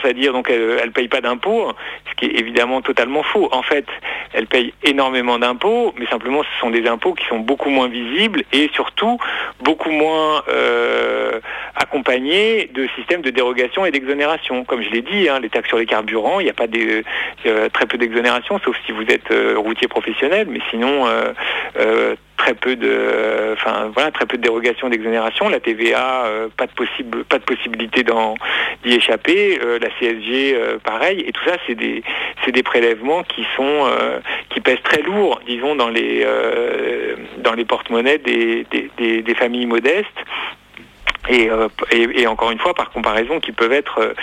tendance à dire donc elle paye pas d'impôts, ce qui est évidemment totalement faux. En fait, elle paye énormément d'impôts, mais simplement ce sont des impôts qui sont beaucoup moins visibles et surtout beaucoup moins accompagnés de systèmes de dérogation et d'exonération. Comme je l'ai dit, les taxes sur les carburants, il n'y a pas très peu d'exonération, sauf si vous êtes routier professionnel, mais sinon très peu de dérogation, d'exonération. La TVA, pas de possibilité d'y échapper. La CSG, pareil. Et tout ça, c'est des prélèvements qui pèsent très lourd, disons, dans les porte-monnaies des familles modestes. Et encore une fois, par comparaison, qui peuvent être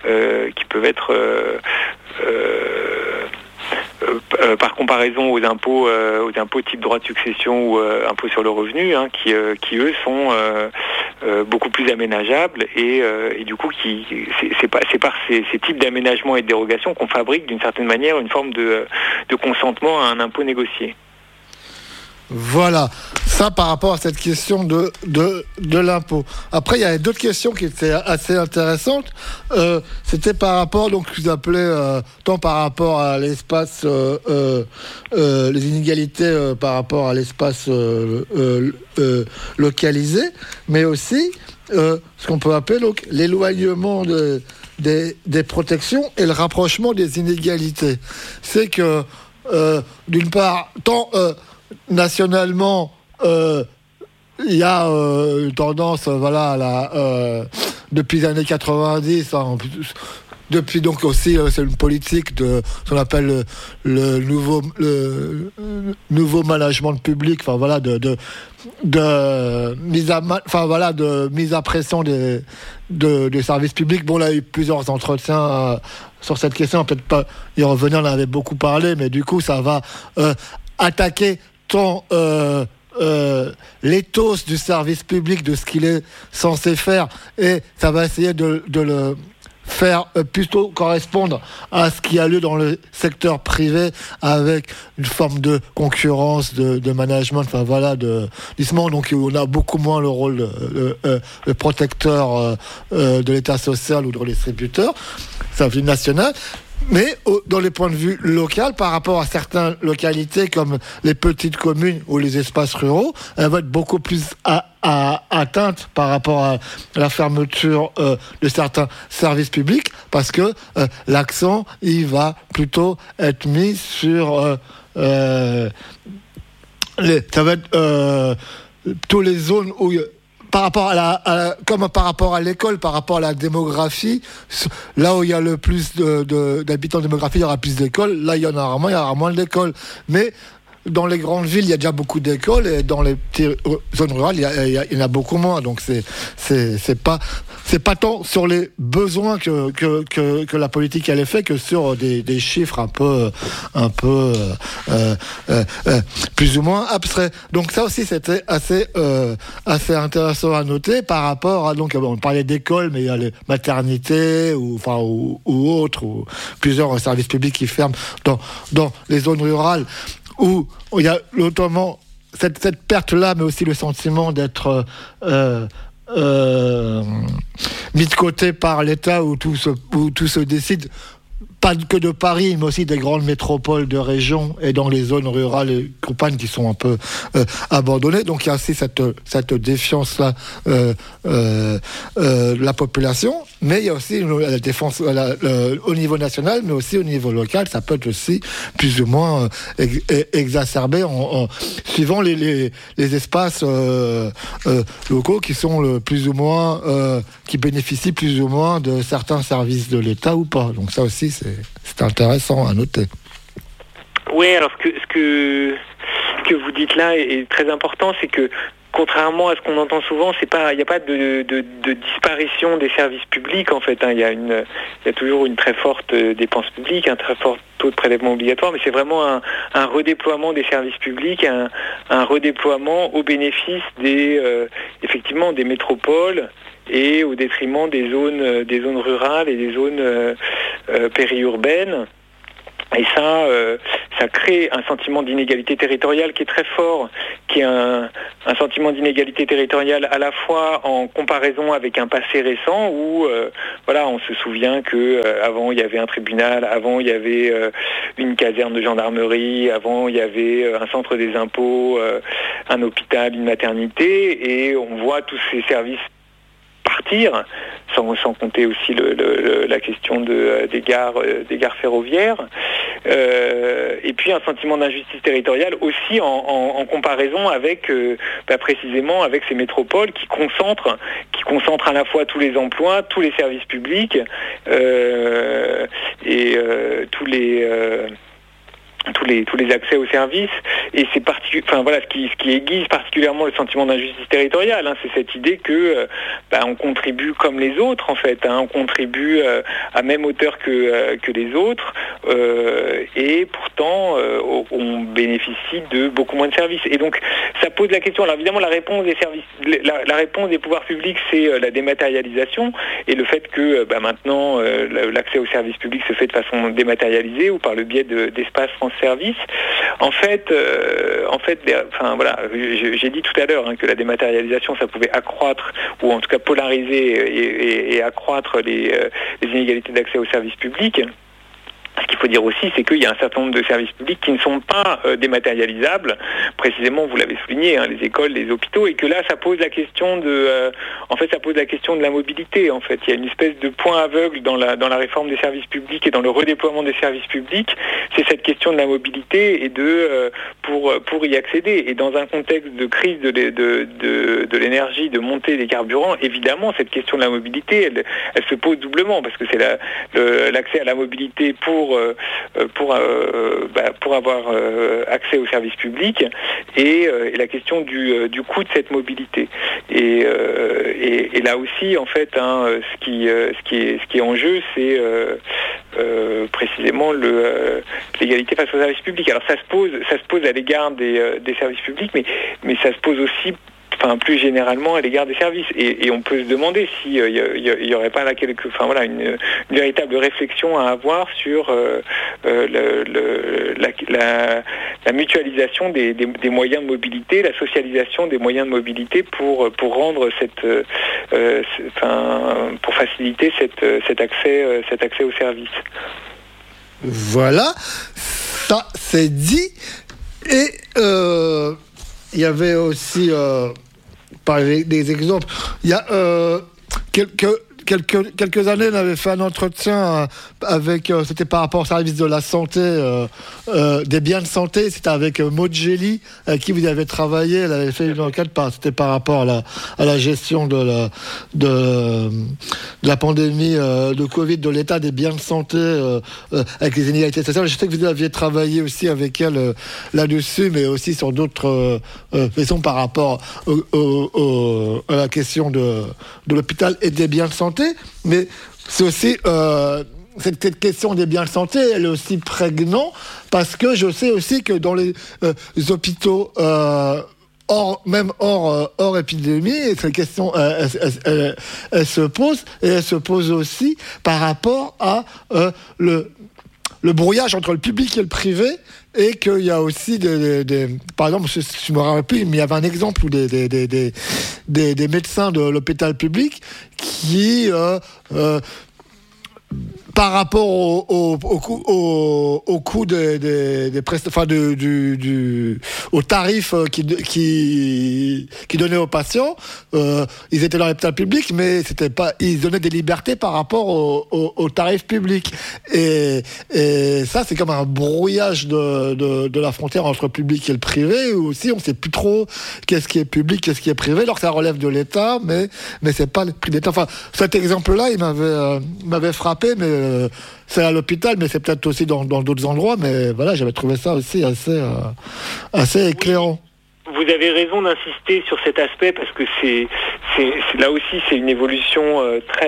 par comparaison aux impôts type droit de succession ou impôts sur le revenu, qui eux sont beaucoup plus aménageables et du coup c'est par ces types d'aménagements et de dérogations qu'on fabrique d'une certaine manière une forme de consentement à un impôt négocié. Voilà, ça par rapport à cette question de l'impôt. Après, il y avait d'autres questions qui étaient assez intéressantes. C'était par rapport, donc, vous appelez tant par rapport à l'espace, les inégalités par rapport à l'espace localisé, mais aussi ce qu'on peut appeler donc l'éloignement des protections et le rapprochement des inégalités. C'est que, d'une part, tant nationalement, il y a une tendance, depuis les années 90, depuis donc aussi, c'est une politique de ce qu'on appelle le nouveau management public, de mise à pression des services publics. Bon, là, il y a eu plusieurs entretiens sur cette question, peut-être pas y revenir, on en avait beaucoup parlé, mais du coup, ça va attaquer tant l'éthos du service public, de ce qu'il est censé faire, et ça va essayer de le faire plutôt correspondre à ce qui a lieu dans le secteur privé, avec une forme de concurrence, de management, justement, donc on a beaucoup moins le rôle de protecteur de l'État social ou de redistributeur, ça vient national. Mais dans les points de vue local, par rapport à certaines localités comme les petites communes ou les espaces ruraux, elles vont être beaucoup plus atteintes par rapport à la fermeture de certains services publics, parce que l'accent, il va plutôt être mis sur ça va être toutes les zones où par rapport comme par rapport à l'école, par rapport à la démographie, là où il y a le plus d'habitants démographiques, il y aura plus d'écoles. Là, il y en aura moins d'écoles. Mais dans les grandes villes, il y a déjà beaucoup d'écoles, et dans les petites zones rurales, il y en a beaucoup moins. Donc c'est pas tant sur les besoins que la politique elle est faite, que sur des chiffres un peu plus ou moins abstraits. Donc ça aussi, c'était assez intéressant à noter par rapport à, donc on parlait d'écoles, mais il y a les maternités ou autres, ou plusieurs services publics qui ferment dans les zones rurales, où il y a notamment cette perte-là, mais aussi le sentiment d'être mis de côté par l'État, où tout se décide, pas que de Paris, mais aussi des grandes métropoles de régions et dans les zones rurales et campagnes qui sont un peu abandonnées. Donc il y a aussi cette défiance-là de la population, mais il y a aussi la défense au niveau national, mais aussi au niveau local. Ça peut être aussi plus ou moins exacerbé en suivant les espaces locaux qui sont plus ou moins qui bénéficient plus ou moins de certains services de l'État ou pas. Donc ça aussi, c'est intéressant à noter. Oui, alors ce que vous dites là est très important, c'est que contrairement à ce qu'on entend souvent, il n'y a pas de disparition des services publics en fait. Il y a toujours une très forte dépense publique, un très fort taux de prélèvement obligatoire, mais c'est vraiment un redéploiement des services publics, un redéploiement au bénéfice effectivement des métropoles, et au détriment des zones rurales et des zones périurbaines. Et ça, ça crée un sentiment d'inégalité territoriale qui est très fort, qui est un sentiment d'inégalité territoriale à la fois en comparaison avec un passé récent où on se souvient que avant il y avait un tribunal, avant il y avait une caserne de gendarmerie, avant il y avait un centre des impôts, un hôpital, une maternité, et on voit tous ces services partir, sans compter aussi la question des gares ferroviaires, et puis un sentiment d'injustice territoriale aussi en comparaison avec précisément avec ces métropoles qui concentrent à la fois tous les emplois, tous les services publics et tous les accès aux services, et c'est ce qui aiguise particulièrement le sentiment d'injustice territoriale, c'est cette idée que on contribue comme les autres en fait, on contribue à même hauteur que les autres, et pourtant on bénéficie de beaucoup moins de services. Et donc ça pose la question. Alors évidemment la réponse des services, la réponse des pouvoirs publics, c'est la dématérialisation et le fait que maintenant l'accès aux services publics se fait de façon dématérialisée ou par le biais d'espaces France Service. J'ai dit tout à l'heure que la dématérialisation, ça pouvait accroître ou en tout cas polariser et accroître les inégalités d'accès aux services publics. Ce qu'il faut dire aussi, c'est qu'il y a un certain nombre de services publics qui ne sont pas dématérialisables. Précisément, vous l'avez souligné, les écoles, les hôpitaux, et que là, ça pose la question de la mobilité. En fait, il y a une espèce de point aveugle dans la réforme des services publics et dans le redéploiement des services publics. C'est cette question de la mobilité et pour y accéder. Et dans un contexte de crise de l'énergie, de montée des carburants, évidemment, cette question de la mobilité, elle se pose doublement parce que c'est l'accès à la mobilité pour avoir accès aux services publics et la question du coût de cette mobilité. Et là aussi, en fait, ce qui est en jeu, c'est précisément l'égalité face aux services publics. Alors ça se pose à l'égard des services publics, mais ça se pose aussi plus généralement à l'égard des services. Et on peut se demander s'il y aurait pas là une véritable réflexion à avoir sur la mutualisation des moyens de mobilité, la socialisation des moyens de mobilité pour rendre pour faciliter cet accès aux services. Voilà, ça c'est dit. Et il y avait aussi par des exemples. Il y a quelques années, on avait fait un entretien avec, c'était par rapport au service de la santé, des biens de santé. C'était avec Maud Gély, avec qui vous avez travaillé. Elle avait fait une enquête, c'était par rapport à la gestion de la pandémie de Covid, de l'état des biens de santé avec les inégalités sociales. Je sais que vous aviez travaillé aussi avec elle là-dessus, mais aussi sur d'autres façons par rapport à la question de l'hôpital et des biens de santé. Mais c'est aussi cette question des biens de santé, elle est aussi prégnante parce que je sais aussi que dans les hôpitaux hors épidémie, cette question elle se pose, et elle se pose aussi par rapport à le brouillage entre le public et le privé, et qu'il y a aussi par exemple, je me rappelle plus, mais il y avait un exemple où des médecins de l'hôpital public qui par rapport au coût des au tarif qui donnaient aux patients, ils étaient dans l'hôpital public, mais c'était pas, ils donnaient des libertés par rapport au tarif public. Et ça, c'est comme un brouillage de la frontière entre le public et le privé, où aussi on sait plus trop qu'est-ce qui est public, qu'est-ce qui est privé, alors que ça relève de l'État, mais c'est pas le prix d'État. Enfin, cet exemple-là, il m'avait frappé, mais c'est à l'hôpital, mais c'est peut-être aussi dans d'autres endroits. Mais voilà, j'avais trouvé ça aussi assez éclairant. Vous avez raison d'insister sur cet aspect parce que c'est là aussi c'est une évolution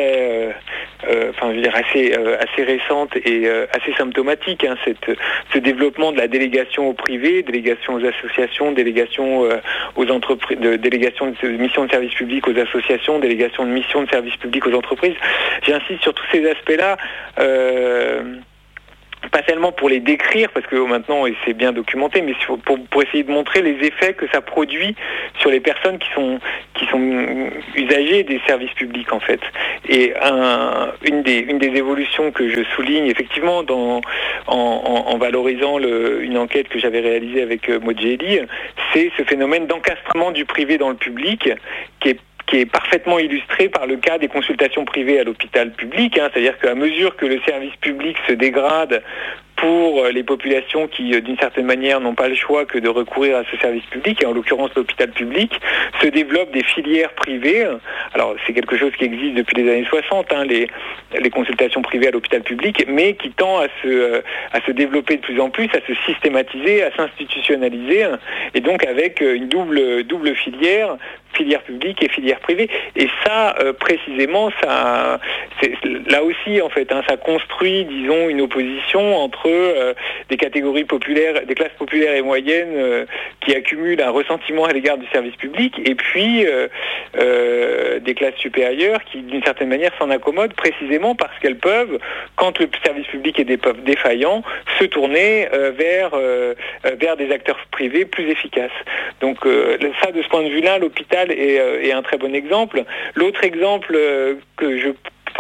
assez récente et assez symptomatique. Ce développement de la délégation au privé, délégation aux associations, délégation aux entreprises, délégation de mission de service public aux associations, délégation de mission de service public aux entreprises. J'insiste sur tous ces aspects-là. pas seulement pour les décrire, parce que maintenant c'est bien documenté, mais pour essayer de montrer les effets que ça produit sur les personnes qui sont usagers des services publics en fait. Et une des évolutions que je souligne effectivement en valorisant une enquête que j'avais réalisée avec Maud Gély, c'est ce phénomène d'encastrement du privé dans le public qui est parfaitement illustré par le cas des consultations privées à l'hôpital public, c'est-à-dire qu'à mesure que le service public se dégrade pour les populations qui, d'une certaine manière, n'ont pas le choix que de recourir à ce service public, et en l'occurrence l'hôpital public, se développent des filières privées. Alors, c'est quelque chose qui existe depuis les années 60, les consultations privées à l'hôpital public, mais qui tend à se développer de plus en plus, à se systématiser, à s'institutionnaliser, et donc avec une double filière publique et filière privée. Et ça, précisément, là aussi, en fait, ça construit, disons, une opposition entre des catégories populaires, des classes populaires et moyennes qui accumulent un ressentiment à l'égard du service public, et puis des classes supérieures qui, d'une certaine manière, s'en accommodent précisément parce qu'elles peuvent, quand le service public est défaillant, se tourner vers des acteurs privés plus efficaces. Donc ça, de ce point de vue-là, l'hôpital est un très bon exemple. L'autre exemple que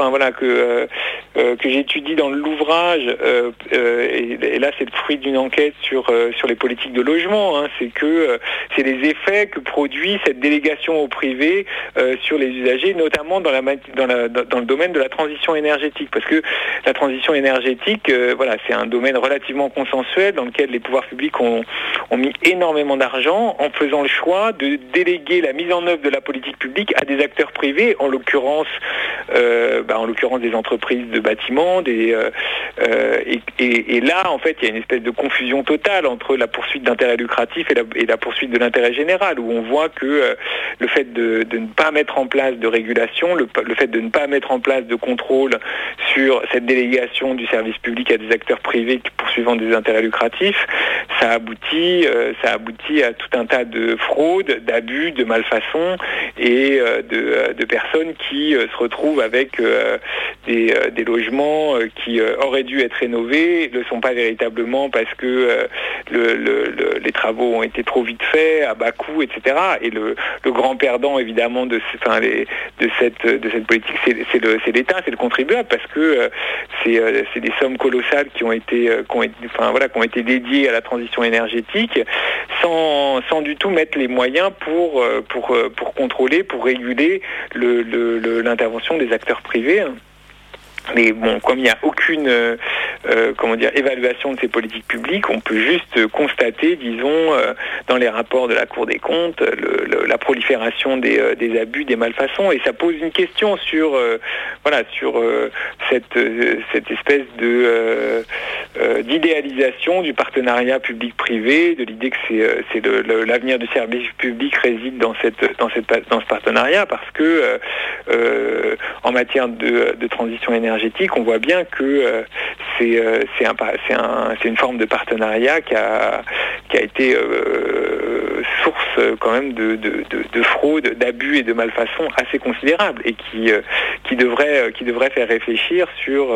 j'étudie dans l'ouvrage, et là c'est le fruit d'une enquête sur les politiques de logement, c'est c'est les effets que produit cette délégation au privé sur les usagers, notamment dans le domaine de la transition énergétique, parce que la transition énergétique, c'est un domaine relativement consensuel dans lequel les pouvoirs publics ont mis énormément d'argent en faisant le choix de déléguer la mise en œuvre de la politique publique à des acteurs privés, en l'occurrence des entreprises de bâtiments, et là, en fait, il y a une espèce de confusion totale entre la poursuite d'intérêts lucratifs et la poursuite de l'intérêt général, où on voit que le fait de ne pas mettre en place de régulation, le fait de ne pas mettre en place de contrôle sur cette délégation du service public à des acteurs privés poursuivant des intérêts lucratifs, ça aboutit à tout un tas de fraudes, d'abus, de malfaçons et de personnes qui se retrouvent avec des logements qui auraient dû être rénovés, ne le sont pas véritablement parce que les travaux ont été trop vite faits, à bas coût, etc. Et le grand perdant, évidemment, de cette politique, c'est l'État, c'est le contribuable, parce que c'est des sommes colossales qui ont été dédiées à la transition énergétique, sans du tout mettre les moyens pour contrôler, pour réguler l'intervention des acteurs privés. Mais bon, comme il n'y a aucune évaluation de ces politiques publiques, on peut juste constater, disons, dans les rapports de la Cour des comptes, la prolifération des abus, des malfaçons, et ça pose une question sur cette espèce d'idéalisation du partenariat public-privé, de l'idée que l'avenir du service public réside dans ce partenariat, parce que en matière de transition énergétique, on voit bien que c'est une forme de partenariat qui a été source quand même de fraude, d'abus et de malfaçons assez considérables, et qui devrait faire réfléchir sur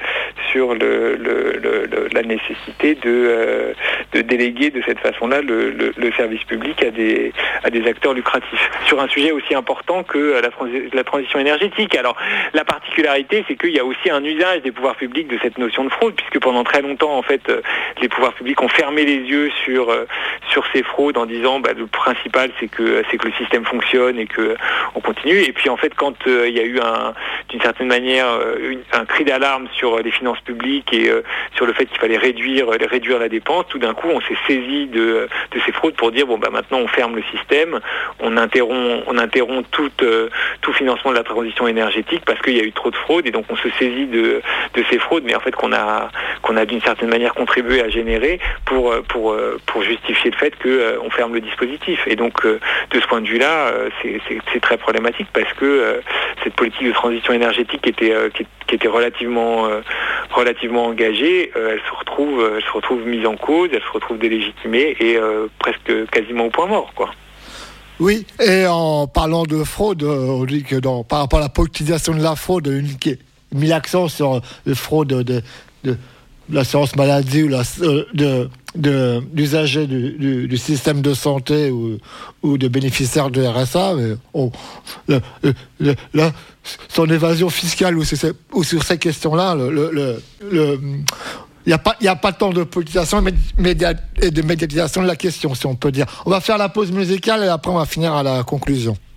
la nécessité de déléguer de cette façon-là le service public à des acteurs lucratifs sur un sujet aussi important que la transition énergétique. Alors la particularité, c'est qu'il y a aussi un usage des pouvoirs publics de cette notion de fraude, puisque pendant très longtemps, en fait, les pouvoirs publics ont fermé les yeux sur ces fraudes en disant le principal c'est que le système fonctionne et que on continue. Et puis en fait, quand il y a eu d'une certaine manière un cri d'alarme sur les finances publiques et sur le fait qu'il fallait réduire la dépense, tout d'un coup on s'est saisi de ces fraudes pour dire maintenant on ferme le système, on interrompt tout financement de la transition énergétique parce qu'il y a eu trop de fraude, et donc on se saisit de ces fraudes, mais en fait qu'on a d'une certaine manière contribué à générer pour justifier le fait qu'on ferme le dispositif. Et donc de ce point de vue-là, c'est très problématique, parce que cette politique de transition énergétique qui était relativement engagée, elle se retrouve mise en cause, elle se retrouve délégitimée et presque quasiment au point mort, quoi. Oui, et en parlant de fraude, on dit que par rapport à la politisation de la fraude, qui a mis l'accent sur la fraude l'assurance maladie ou d'usagers du système de santé ou de bénéficiaires de RSA, mais là, son évasion fiscale ou sur ces questions-là, il n'y a pas tant de politisation et de médiatisation de la question, si on peut dire. On va faire la pause musicale et après on va finir à la conclusion.